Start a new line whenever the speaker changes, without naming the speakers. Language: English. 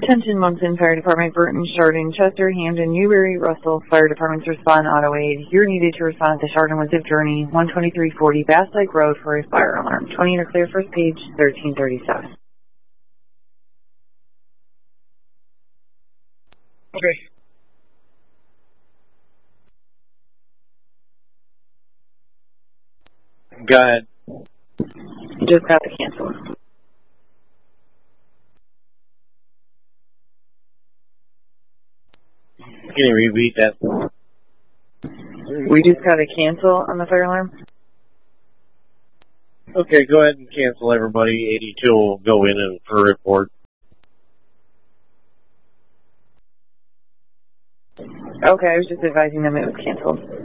Attention Moncton Fire Department, Burton, Chardon, Chester, Hamden, Newbury, Russell. Fire Departments respond auto aid. You're needed to respond to Chardon with Zip Journey, 12340 Bass Lake Road for a fire alarm. 20 are clear, first page, 1337.
Okay. Go ahead.
Just got to cancel.
Can you repeat that?
We just got to cancel on the fire alarm?
Okay, go ahead and cancel everybody. 82 will go in and for report.
Okay, I was just advising them it was canceled.